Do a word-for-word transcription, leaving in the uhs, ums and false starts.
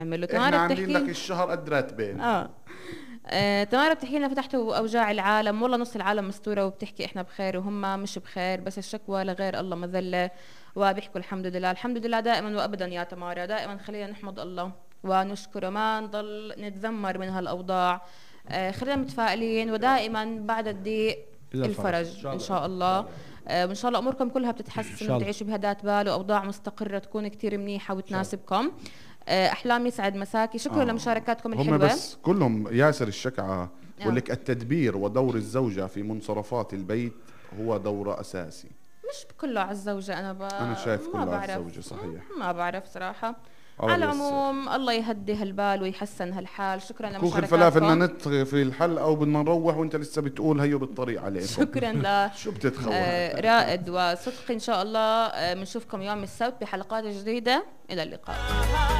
عملوا احنا تمارا عاملين بتحكي لك الشهر قد راتبين. اه آه، تمارا بتحكي لنا فتحتوا اوجاع العالم، والله نص العالم مستوره وبتحكي احنا بخير وهم مش بخير، بس الشكوى لغير الله مذله، وبيحكوا الحمد لله الحمد لله دائما وابدا يا تمارا، دائما خلينا نحمد الله ونشكره، ما نضل نتذمر من هالاوضاع. آه، خلينا متفائلين، ودائما بعد الضيق إذا الفرج إن الفرج شاء ان الله. شاء الله. آه، وان شاء الله اموركم كلها إن بتتحسن شاء الله. وبتعيشوا بهدات بال واوضاع مستقره تكون كتير منيحه وتناسبكم. آه، احلام يسعد مساكي، شكرا آه. لمشاركاتكم هم الحلوه. بس كلهم ياسر الشكعة آه. بقول لك التدبير ودور الزوجة في منصرفات البيت هو دور أساسي. مش كله على الزوجة، أنا ب... أنا شايف ما كله على بعرف. الزوجة صحيح. ما بعرف صراحة. الله على ييسر. العموم الله يهدي هالبال ويحسن هالحال، شكرا كوخ الفلافل بدنا لمشاركاتكم. نطغي في الحلقة وبدنا نروح وأنت لسه بتقول هيو بالطريق عليكم. شكرا ل شو بتتخوف؟ آه، رائد وصدق إن شاء الله. آه، بنشوفكم يوم السبت بحلقات جديدة، إلى اللقاء.